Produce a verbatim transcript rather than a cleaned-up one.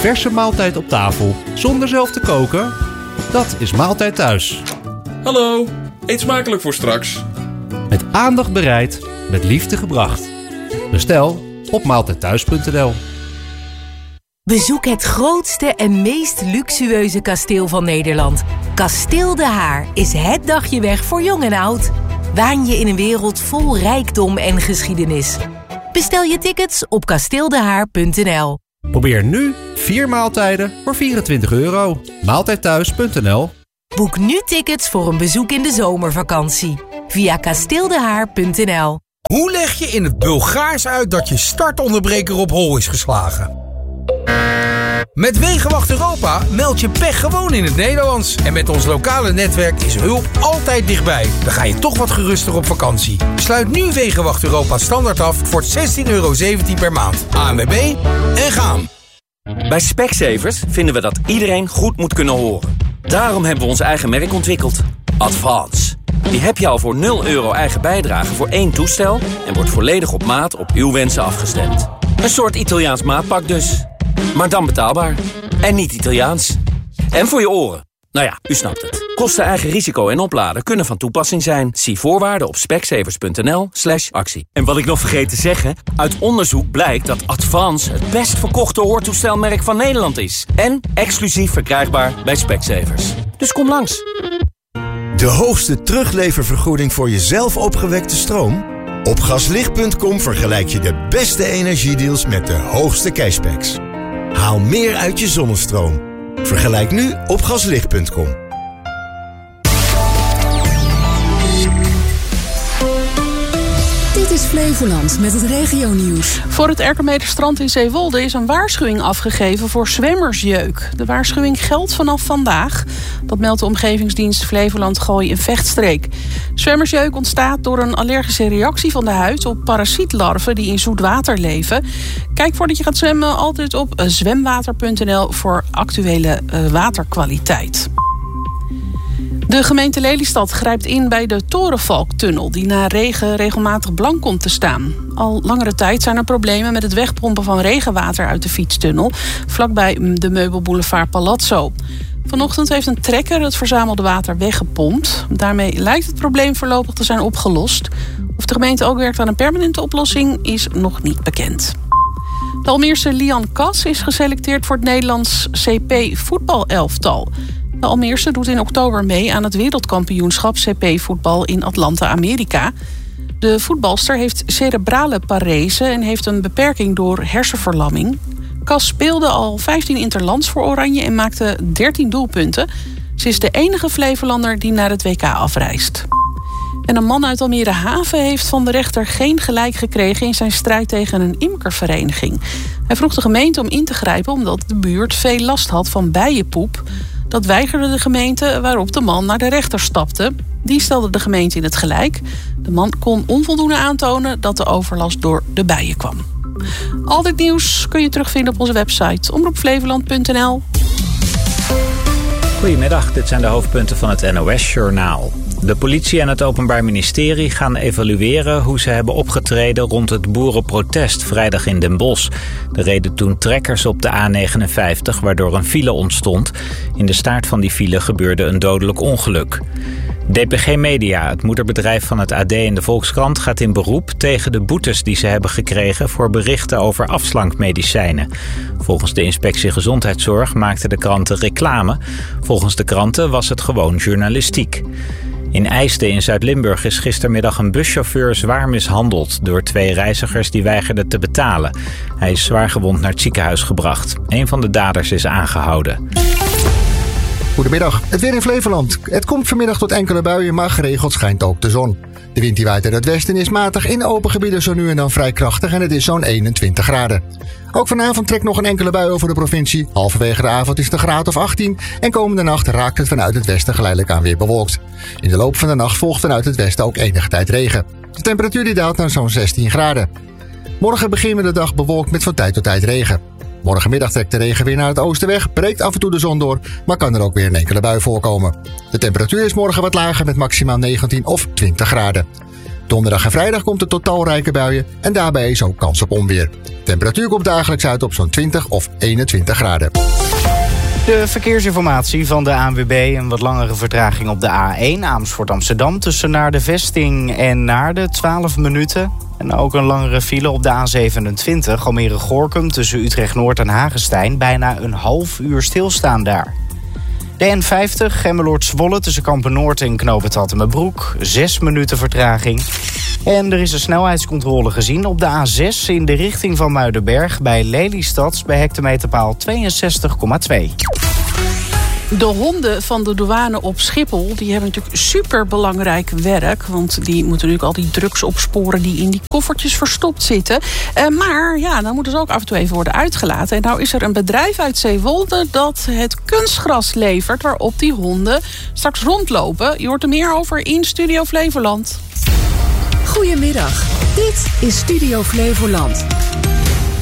verse maaltijd op tafel zonder zelf te koken? Dat is Maaltijd Thuis. Hallo, eet smakelijk voor straks. Met aandacht bereid, met liefde gebracht. Bestel op maaltijdthuis punt n l. Bezoek het grootste en meest luxueuze kasteel van Nederland. Kasteel De Haar is het dagje weg voor jong en oud. Waan je in een wereld vol rijkdom en geschiedenis. Bestel je tickets op kasteeldehaar punt n l. Probeer nu vier maaltijden voor vierentwintig euro. maaltijdthuis punt n l. Boek nu tickets voor een bezoek in de zomervakantie. Via kasteeldehaar punt n l. Hoe leg je in het Bulgaars uit dat je startonderbreker op hol is geslagen? Met Wegenwacht Europa meld je pech gewoon in het Nederlands. En met ons lokale netwerk is hulp altijd dichtbij. Dan ga je toch wat geruster op vakantie. Sluit nu Wegenwacht Europa standaard af voor zestien euro zeventien per maand. A N W B en gaan. Bij Specsavers vinden we dat iedereen goed moet kunnen horen. Daarom hebben we ons eigen merk ontwikkeld. Advance. Die heb je al voor nul euro eigen bijdrage voor één toestel en wordt volledig op maat op uw wensen afgestemd. Een soort Italiaans maatpak dus. Maar dan betaalbaar. En niet Italiaans. En voor je oren. Nou ja, u snapt het. Kosten, eigen risico en opladen kunnen van toepassing zijn. Zie voorwaarden op specsavers punt n l slash actie. En wat ik nog vergeet te zeggen, uit onderzoek blijkt dat Advance het best verkochte hoortoestelmerk van Nederland is. En exclusief verkrijgbaar bij Specsavers. Dus kom langs. De hoogste terugleververgoeding voor jezelf opgewekte stroom? Op gaslicht punt com vergelijk je de beste energiedeals met de hoogste cashbacks. Haal meer uit je zonnestroom. Vergelijk nu op gaslicht punt com. Dit is Flevoland met het regionieuws. Voor het Erkenmederstrand in Zeewolde is een waarschuwing afgegeven voor zwemmersjeuk. De waarschuwing geldt vanaf vandaag. Dat meldt de omgevingsdienst Flevoland Gooi en Vechtstreek. Zwemmersjeuk ontstaat door een allergische reactie van de huid op parasietlarven die in zoet water leven. Kijk voordat je gaat zwemmen altijd op zwemwater punt n l voor actuele uh, waterkwaliteit. De gemeente Lelystad grijpt in bij de Torenvalktunnel die na regen regelmatig blank komt te staan. Al langere tijd zijn er problemen met het wegpompen van regenwater uit de fietstunnel, vlakbij de meubelboulevard Palazzo. Vanochtend heeft een trekker het verzamelde water weggepompt. Daarmee lijkt het probleem voorlopig te zijn opgelost. Of de gemeente ook werkt aan een permanente oplossing is nog niet bekend. De Almeerse Lian Kas is geselecteerd voor het Nederlands C P voetbalelftal. De Almeerse doet in oktober mee aan het wereldkampioenschap C P-voetbal in Atlanta, Amerika. De voetbalster heeft cerebrale parese en heeft een beperking door hersenverlamming. Kas speelde al vijftien interlands voor Oranje en maakte dertien doelpunten. Ze is de enige Flevolander die naar het W K afreist. En een man uit Almere Haven heeft van de rechter geen gelijk gekregen in zijn strijd tegen een imkervereniging. Hij vroeg de gemeente om in te grijpen omdat de buurt veel last had van bijenpoep. Dat weigerde de gemeente, waarop de man naar de rechter stapte. Die stelde de gemeente in het gelijk. De man kon onvoldoende aantonen dat de overlast door de bijen kwam. Al dit nieuws kun je terugvinden op onze website omroep flevoland punt n l. Goedemiddag, dit zijn de hoofdpunten van het N O S-journaal. De politie en het Openbaar Ministerie gaan evalueren hoe ze hebben opgetreden rond het boerenprotest vrijdag in Den Bosch. Er reden toen trekkers op de A negenenvijftig, waardoor een file ontstond. In de staart van die file gebeurde een dodelijk ongeluk. D P G Media, het moederbedrijf van het A D en de Volkskrant, gaat in beroep tegen de boetes die ze hebben gekregen voor berichten over afslankmedicijnen. Volgens de Inspectie Gezondheidszorg maakten de kranten reclame. Volgens de kranten was het gewoon journalistiek. In IJsden in Zuid-Limburg is gistermiddag een buschauffeur zwaar mishandeld door twee reizigers die weigerden te betalen. Hij is zwaargewond naar het ziekenhuis gebracht. Een van de daders is aangehouden. Goedemiddag, het weer in Flevoland. Het komt vanmiddag tot enkele buien, maar geregeld schijnt ook de zon. De wind die waait uit het westen is matig, in open gebieden zo nu en dan vrij krachtig en het is zo'n eenentwintig graden. Ook vanavond trekt nog een enkele bui over de provincie. Halverwege de avond is het een graad of achttien en komende nacht raakt het vanuit het westen geleidelijk aan weer bewolkt. In de loop van de nacht volgt vanuit het westen ook enige tijd regen. De temperatuur die daalt naar zo'n zestien graden. Morgen beginnen we de dag bewolkt met van tijd tot tijd regen. Morgenmiddag trekt de regen weer naar het oosten weg, breekt af en toe de zon door, maar kan er ook weer een enkele bui voorkomen. De temperatuur is morgen wat lager met maximaal negentien of twintig graden. Donderdag en vrijdag komt het tot talrijke buien en daarbij is ook kans op onweer. Temperatuur komt dagelijks uit op zo'n twintig of eenentwintig graden. De verkeersinformatie van de A N W B. Een wat langere vertraging op de A één Amersfoort-Amsterdam tussen naar de Vesting en Naarden, twaalf minuten. En ook een langere file op de A zevenentwintig Almere-Goorkum tussen Utrecht-Noord en Hagestein. Bijna een half uur stilstaan daar. De N vijftig Gemmeloord-Zwolle tussen Kampen-Noord en Knoopend Hattemerbroek. Zes minuten vertraging. En er is een snelheidscontrole gezien op de A zes in de richting van Muidenberg bij Lelystad bij hectometerpaal tweeënzestig komma twee. De honden van de douane op Schiphol die hebben natuurlijk superbelangrijk werk. Want die moeten natuurlijk al die drugs opsporen die in die koffertjes verstopt zitten. Uh, maar ja, dan moeten ze ook af en toe even worden uitgelaten. En nou is er een bedrijf uit Zeewolde dat het kunstgras levert waarop die honden straks rondlopen. Je hoort er meer over in Studio Flevoland. Goedemiddag, dit is Studio Flevoland.